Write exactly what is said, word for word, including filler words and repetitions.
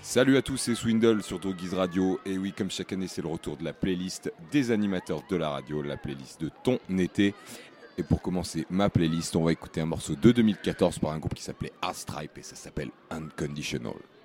Salut à tous, c'est Swindle sur Drogiz Radio. Et oui, comme chaque année, c'est le retour de la playlist des animateurs de la radio, la playlist de ton été. Et pour commencer ma playlist, on va écouter un morceau de deux mille quatorze par un groupe qui s'appelait Art Stripe et ça s'appelle Unconditional.